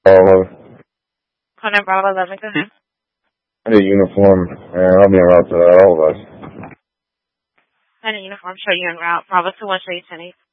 Connor Bravo 11, go ahead. I need a uniform, and I'll be en route to all of us. I need a uniform, show you en route. Bravo 21, show you 10-8.